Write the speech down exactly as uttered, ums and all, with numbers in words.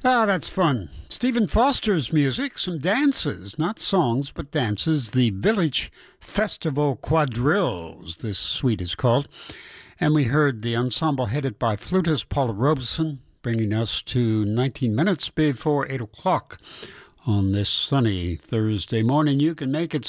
Ah, that's fun. Stephen Foster's music, some dances, not songs, but dances. The Village Festival Quadrilles, this suite is called. And we heard the ensemble headed by flutist Paula Robeson, bringing us to nineteen minutes before eight o'clock on this sunny Thursday morning. You can make it